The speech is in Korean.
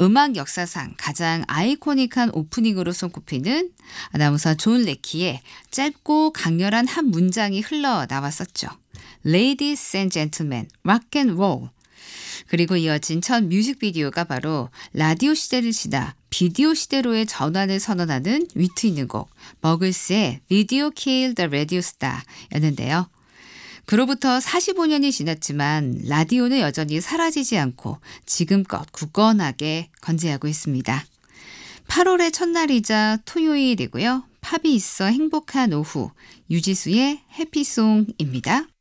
음악 역사상 가장 아이코닉한 오프닝으로 손꼽히는 아나운서 존 레키의 짧고 강렬한 한 문장이 흘러나왔었죠. Ladies and gentlemen, rock and roll. 그리고 이어진 첫 뮤직비디오가 바로 라디오 시대를 지나 비디오 시대로의 전환을 선언하는 위트 있는 곡 버글스의 Video Kill the Radio Star였는데요. 그로부터 45년이 지났지만 라디오는 여전히 사라지지 않고 지금껏 굳건하게 건재하고 있습니다. 8월의 첫날이자 토요일이고요. 팝이 있어 행복한 오후 유지수의 해피송입니다.